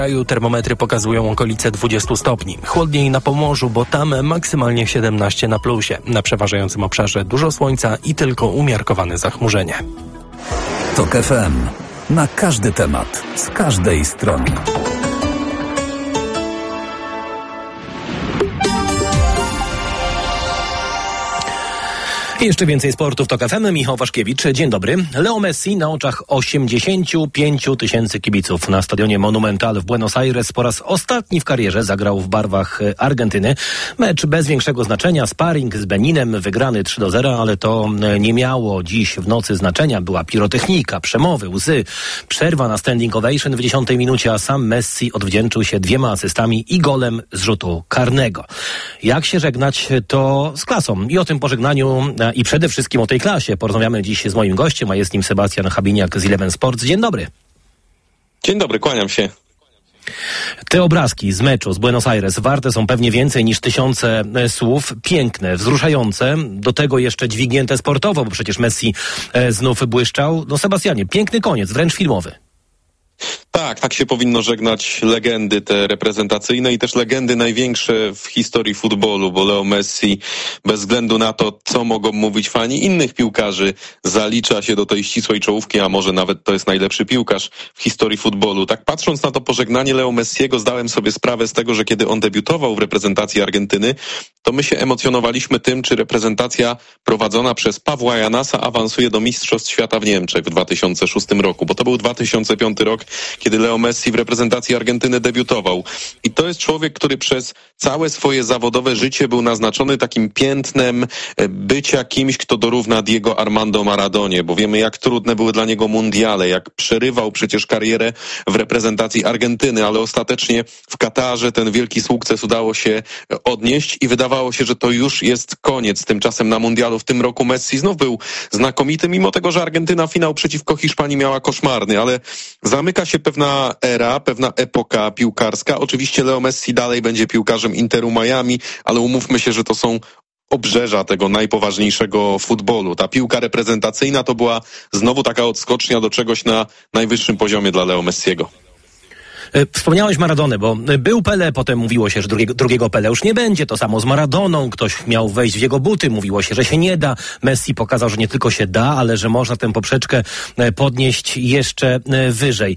Termometry pokazują okolice 20 stopni. Chłodniej na Pomorzu, bo tam maksymalnie 17 na plusie. Na przeważającym obszarze dużo słońca i tylko umiarkowane zachmurzenie. TOK FM. Na każdy temat, z każdej strony. I jeszcze więcej sportu w TOK FM. Michał Waszkiewicz, dzień dobry. Leo Messi na oczach 85 000 kibiców na stadionie Monumental w Buenos Aires po raz ostatni w karierze zagrał w barwach Argentyny. Mecz bez większego znaczenia, sparring z Beninem, wygrany 3-0, ale to nie miało dziś w nocy znaczenia. Była pirotechnika, przemowy, łzy, przerwa na standing ovation w 10 minucie, a sam Messi odwdzięczył się 2 asystami i golem z rzutu karnego. Jak się żegnać, to z klasą. I o tym pożegnaniu i przede wszystkim o tej klasie porozmawiamy dziś z moim gościem, a jest nim Sebastian Habiniak z Eleven Sports. Dzień dobry. Dzień dobry, kłaniam się. Te obrazki z meczu z Buenos Aires warte są pewnie więcej niż 1000 słów. Piękne, wzruszające, do tego jeszcze dźwignięte sportowo, bo przecież Messi znów błyszczał. No Sebastianie, piękny koniec, wręcz filmowy. Tak się powinno żegnać legendy te reprezentacyjne i też legendy największe w historii futbolu, bo Leo Messi, bez względu na to, co mogą mówić fani innych piłkarzy, zalicza się do tej ścisłej czołówki, a może nawet to jest najlepszy piłkarz w historii futbolu. Tak patrząc na to pożegnanie Leo Messiego, zdałem sobie sprawę z tego, że kiedy on debiutował w reprezentacji Argentyny, to my się emocjonowaliśmy tym, czy reprezentacja prowadzona przez Pawła Janasa awansuje do Mistrzostw Świata w Niemczech w 2006 roku, bo to był 2005 rok, kiedy Leo Messi w reprezentacji Argentyny debiutował. I to jest człowiek, który przez całe swoje zawodowe życie był naznaczony takim piętnem bycia kimś, kto dorówna Diego Armando Maradonie, bo wiemy, jak trudne były dla niego mundiale, jak przerywał przecież karierę w reprezentacji Argentyny, ale ostatecznie w Katarze ten wielki sukces udało się odnieść i wydawało się, że to już jest koniec. Tymczasem na mundialu w tym roku Messi znów był znakomity, mimo tego, że Argentyna finał przeciwko Hiszpanii miała koszmarny, ale zamyka się pewna era, pewna epoka piłkarska. Oczywiście Leo Messi dalej będzie piłkarzem Interu Miami, ale umówmy się, że to są obrzeża tego najpoważniejszego futbolu. Ta piłka reprezentacyjna to była znowu taka odskocznia do czegoś na najwyższym poziomie dla Leo Messiego. Wspomniałeś Maradonę, bo był Pelé, potem mówiło się, że drugiego Pelé już nie będzie. To samo z Maradoną. Ktoś miał wejść w jego buty. Mówiło się, że się nie da. Messi pokazał, że nie tylko się da, ale że można tę poprzeczkę podnieść jeszcze wyżej.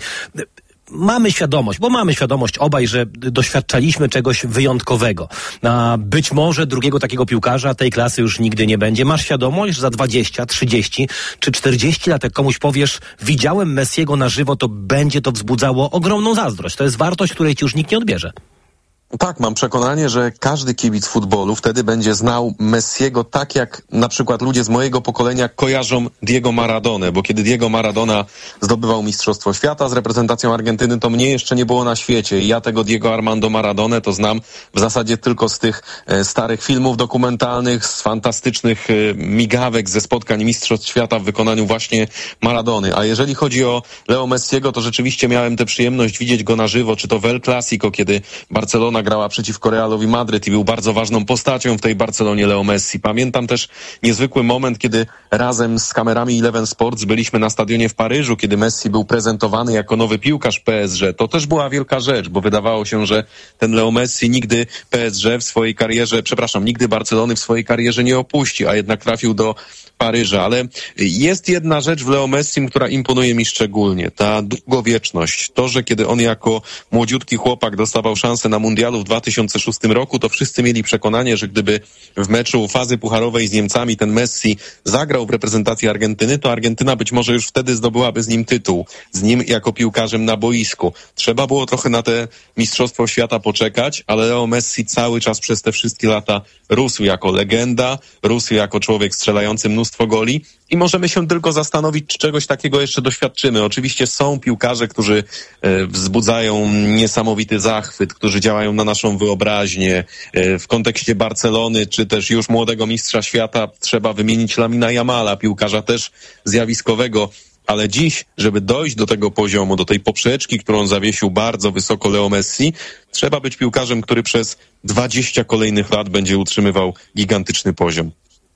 Mamy świadomość obaj, że doświadczaliśmy czegoś wyjątkowego. A być może drugiego takiego piłkarza tej klasy już nigdy nie będzie. Masz świadomość, że za 20, 30 czy 40 lat, jak komuś powiesz, widziałem Messiego na żywo, to będzie to wzbudzało ogromną zazdrość. To jest wartość, której ci już nikt nie odbierze. Tak, mam przekonanie, że każdy kibic futbolu wtedy będzie znał Messiego tak, jak na przykład ludzie z mojego pokolenia kojarzą Diego Maradonę, bo kiedy Diego Maradona zdobywał Mistrzostwo Świata z reprezentacją Argentyny, to mnie jeszcze nie było na świecie i ja tego Diego Armando Maradonę to znam w zasadzie tylko z tych starych filmów dokumentalnych, z fantastycznych migawek ze spotkań Mistrzostw Świata w wykonaniu właśnie Maradony. A jeżeli chodzi o Leo Messiego, to rzeczywiście miałem tę przyjemność widzieć go na żywo, czy to w El Clasico, kiedy Barcelona grała przeciwko Realowi Madryt i był bardzo ważną postacią w tej Barcelonie Leo Messi. Pamiętam też niezwykły moment, kiedy razem z kamerami Eleven Sports byliśmy na stadionie w Paryżu, kiedy Messi był prezentowany jako nowy piłkarz PSG. To też była wielka rzecz, bo wydawało się, że ten Leo Messi nigdy PSG w swojej karierze, nigdy Barcelony w swojej karierze nie opuści, a jednak trafił do Paryża. Ale jest jedna rzecz w Leo Messim, która imponuje mi szczególnie. Ta długowieczność. To, że kiedy on jako młodziutki chłopak dostawał szansę na mundialu w 2006 roku, to wszyscy mieli przekonanie, że gdyby w meczu fazy pucharowej z Niemcami ten Messi zagrał w reprezentacji Argentyny, to Argentyna być może już wtedy zdobyłaby z nim tytuł. Z nim jako piłkarzem na boisku. Trzeba było trochę na te Mistrzostwo Świata poczekać, ale Leo Messi cały czas przez te wszystkie lata rósł jako legenda, rósł jako człowiek strzelający mnóstwo goli i możemy się tylko zastanowić, czy czegoś takiego jeszcze doświadczymy. Oczywiście są piłkarze, którzy wzbudzają niesamowity zachwyt, którzy działają na naszą wyobraźnię. W kontekście Barcelony, czy też już młodego mistrza świata trzeba wymienić Lamina Yamala, piłkarza też zjawiskowego. Ale dziś, żeby dojść do tego poziomu, do tej poprzeczki, którą zawiesił bardzo wysoko Leo Messi, trzeba być piłkarzem, który przez 20 kolejnych lat będzie utrzymywał gigantyczny poziom.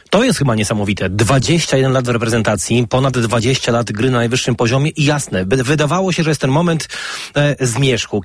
To jest chyba niesamowite. 21 lat w reprezentacji, ponad 20 lat gry na najwyższym poziomie i jasne, wydawało się, że jest ten moment zmierzchu.